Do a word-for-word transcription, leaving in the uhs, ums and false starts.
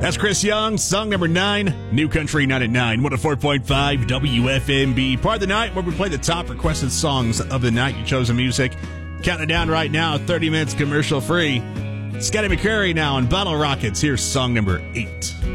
That's Chris Young, song number nine, New Country ninety-nine, one oh four point five W F M B. Part of the night where we play the top requested songs of the night. You chose the music. Counting it down right now, thirty minutes commercial free. Scotty McCreery now in Bottle Rockets. Here's song number eight.